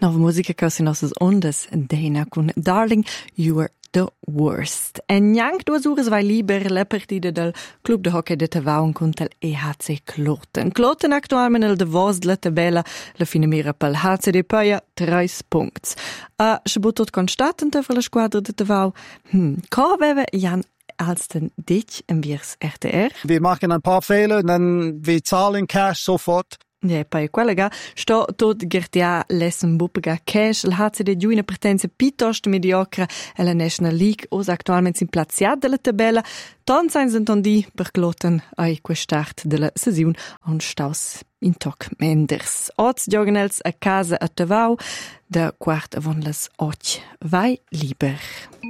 Nova musica che si nostras ondas Dana con Darling, You Are the Worst. E neanche 2 ore vai liber la partita del Club de Hockey de Tavaun contro il EHC Kloten. Kloten actualmente nel Davos della tabella la fine mira pel HCD Paia 3 punti. Se tot constatante per la squadra de Tavau. Ko aveva Jan Alsten dich im Wirs RTR? Wir machen ein paar Fehler, dann wir zahlen Cash sofort. Ja, poi quella sto tot gertia lesson bupega cash, il HCD giù una partenza piuttosto mediocre e la National League os actualmente in plaziat della tabella, ton sein entendi per Kloten ai questart della sesiun on staus in toc menders. Oz giornals a casa a Tavau, da quart avon les och vai lieber.